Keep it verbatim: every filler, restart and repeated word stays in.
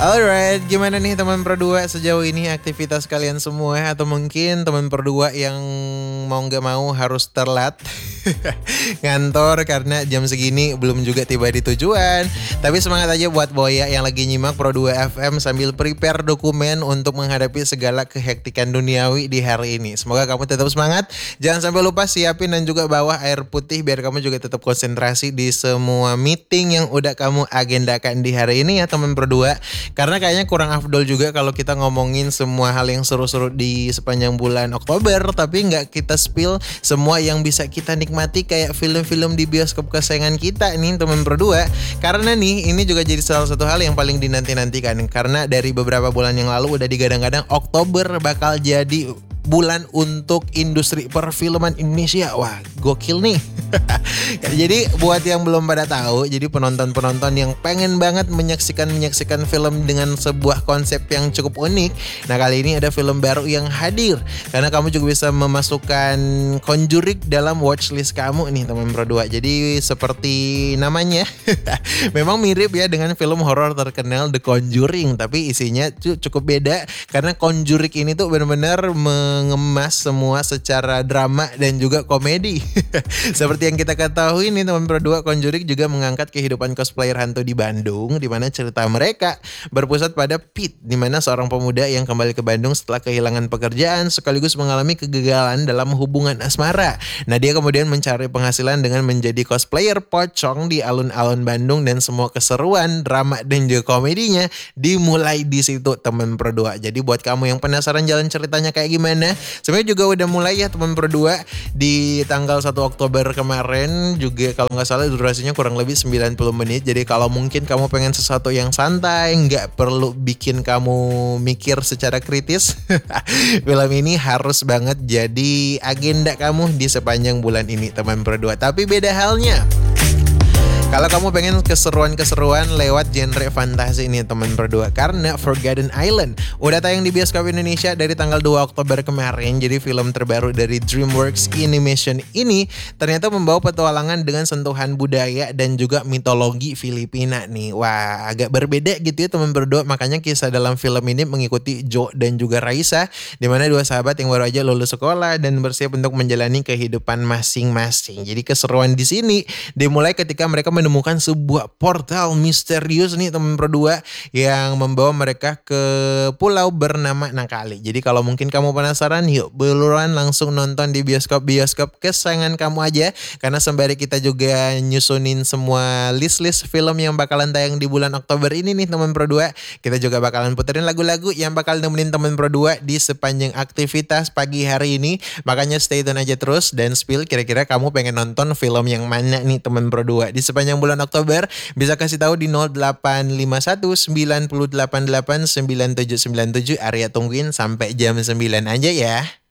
Alright, gimana nih teman berdua sejauh ini aktivitas kalian semua? Atau mungkin teman berdua yang mau nggak mau harus terlat ngantor karena jam segini belum juga tiba di tujuan. Tapi semangat aja buat Boya yang lagi nyimak Pro dua F M sambil prepare dokumen untuk menghadapi segala kehektikan duniawi di hari ini. Semoga kamu tetap semangat. Jangan sampai lupa siapin dan juga bawa air putih biar kamu juga tetap konsentrasi di semua meeting yang udah kamu agendakan di hari ini ya teman berdua. Karena kayaknya kurang afdol juga kalau kita ngomongin semua hal yang seru-seru di sepanjang bulan Oktober, tapi nggak kita spill semua yang bisa kita nikmati kayak film-film di bioskop kesayangan kita nih teman berdua. Karena nih ini juga jadi salah satu hal yang paling dinanti-nantikan. Karena dari beberapa bulan yang lalu udah digadang-gadang Oktober bakal jadi bulan untuk industri perfilman Indonesia. Wah, gokil nih. Jadi buat yang belum pada tahu, jadi penonton-penonton yang pengen banget menyaksikan menyaksikan film dengan sebuah konsep yang cukup unik. Nah, kali ini ada film baru yang hadir. Karena kamu juga bisa memasukkan Conjuring dalam watchlist kamu nih teman berdua. Jadi seperti namanya memang mirip ya dengan film horor terkenal The Conjuring, tapi isinya cukup beda karena Conjuring ini tuh benar-benar mengemas semua secara drama dan juga komedi. Seperti yang kita ketahui nih teman berdua, Conjuring juga mengangkat kehidupan cosplayer hantu di Bandung, di mana cerita mereka berpusat pada Pete, di mana seorang pemuda yang kembali ke Bandung setelah kehilangan pekerjaan sekaligus mengalami kegagalan dalam hubungan asmara. Nah, dia kemudian mencari penghasilan dengan menjadi cosplayer pocong di alun-alun Bandung dan semua keseruan, drama dan juga komedinya dimulai di situ teman berdua. Jadi buat kamu yang penasaran jalan ceritanya kayak gimana, sebenarnya juga udah mulai ya teman berdua di tanggal satu Oktober kemarin juga kalau nggak salah durasinya kurang lebih sembilan puluh menit. Jadi kalau mungkin kamu pengen sesuatu yang santai, nggak perlu bikin kamu mikir secara kritis, film ini harus banget jadi agenda kamu di sepanjang bulan ini teman berdua. Tapi beda halnya kalau kamu pengen keseruan-keseruan lewat genre fantasi ini teman berdua, karena Forgotten Island udah tayang di bioskop Indonesia dari tanggal dua Oktober kemarin. Jadi film terbaru dari DreamWorks Animation ini ternyata membawa petualangan dengan sentuhan budaya dan juga mitologi Filipina nih. Wah, agak berbeda gitu ya teman berdua. Makanya kisah dalam film ini mengikuti Joe dan juga Raisa, di mana dua sahabat yang baru aja lulus sekolah dan bersiap untuk menjalani kehidupan masing-masing. Jadi keseruan di sini dimulai ketika mereka menemukan sebuah portal misterius nih teman berdua yang membawa mereka ke pulau bernama Nakali. Jadi kalau mungkin kamu penasaran, yuk beluran langsung nonton di bioskop-bioskop kesayangan kamu aja. Karena sembari kita juga nyusunin semua list-list film yang bakalan tayang di bulan Oktober ini nih teman berdua, kita juga bakalan puterin lagu-lagu yang bakal nemenin teman berdua di sepanjang aktivitas pagi hari ini. Makanya stay tune aja terus dan spill kira-kira kamu pengen nonton film yang mana nih teman berdua di sepanjang yang bulan Oktober. Bisa kasih tahu di nol delapan lima satu sembilan delapan delapan sembilan tujuh sembilan tujuh. Arya tungguin sampai jam sembilan aja ya.